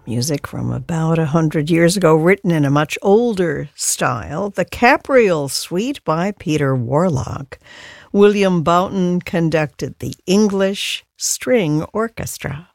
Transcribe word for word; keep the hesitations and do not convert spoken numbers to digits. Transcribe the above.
Music from about a hundred years ago, written in a much older style. The Capriole Suite by Peter Warlock. William Boughton conducted the English String Orchestra.